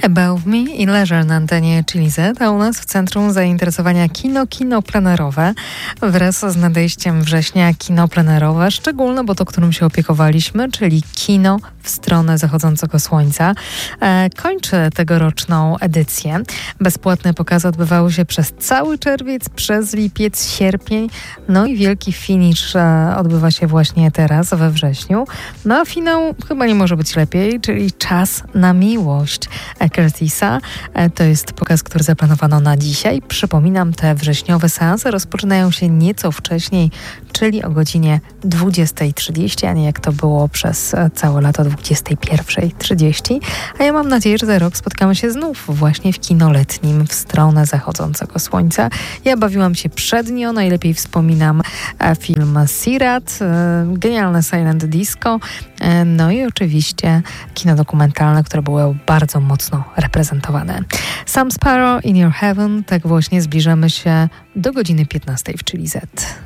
Above Me i Leisure na antenie Chili Z, a u nas w centrum zainteresowania kino plenerowe. Wraz z nadejściem września kino plenerowe, szczególne, bo to, którym się opiekowaliśmy, czyli kino w stronę zachodzącego słońca, kończy tegoroczną edycję. Bezpłatne pokazy odbywały się przez cały czerwiec, przez lipiec, sierpień, no i wielki finisz odbywa się właśnie teraz, we wrześniu. No a finał chyba nie może być lepiej, czyli Czas na miłość Curtisa. To jest pokaz, który zaplanowano na dzisiaj. Przypominam, te wrześniowe seanse rozpoczynają się nieco wcześniej, czyli o godzinie 20:30, a nie jak to było przez całe lato 21:30. A ja mam nadzieję, że za rok spotkamy się znów właśnie w kino letnim w stronę zachodzącego słońca. Ja bawiłam się przednio, najlepiej wspominam film Sirat, genialne silent disco, no i oczywiście kino dokumentalne, które było bardzo mocno reprezentowane. Sam Sparrow in Your Heaven, tak właśnie zbliżamy się do godziny 15 w Chili Z.